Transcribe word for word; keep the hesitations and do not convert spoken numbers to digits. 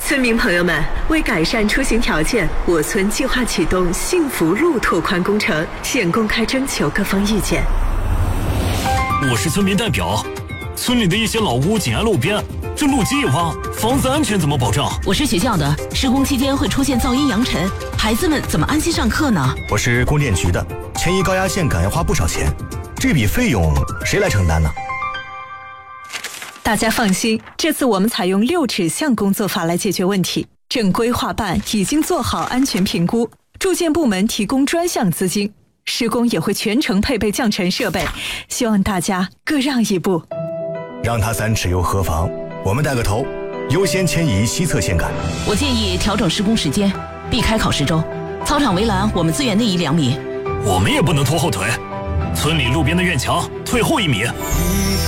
村民朋友们，为改善出行条件，我村计划启动幸福路拓宽工程，现公开征求各方意见。 我是村民代表，村里的一些老屋紧挨路边，这路基一挖，房子安全怎么保障？ 我是学校的，施工期间会出现噪音扬尘，孩子们怎么安心上课呢？ 我是供电局的，迁移高压线杆要花不少钱，这笔费用谁来承担呢？ 大家放心，这次我们采用六指向工作法来解决问题。正规划办已经做好安全评估，住建部门提供专项资金，施工也会全程配备降尘设备，希望大家各让一步。 让他三尺又何妨？我们带个头，优先迁移西侧线杆。 我建议调整施工时间，避开考试周。操场围栏我们最远内移两米。 我们也不能拖后腿，村里路边的院墙退后一米。